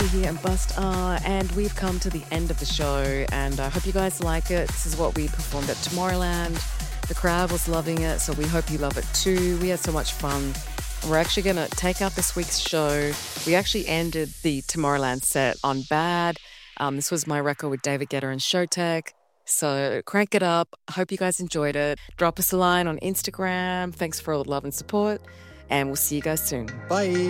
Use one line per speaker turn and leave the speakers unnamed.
Casey here and Bust R, and we've come to the end of the show, and I hope you guys like it. This is what we performed at Tomorrowland. The crowd was loving it, so we hope you love it too. We had so much fun. We're actually going to take out this week's show. We actually ended the Tomorrowland set on Bad. This was my record with David Guetta and Showtek. So crank it up. I hope you guys enjoyed it. Drop us a line on Instagram. Thanks for all the love and support, and we'll see you guys soon.
Bye.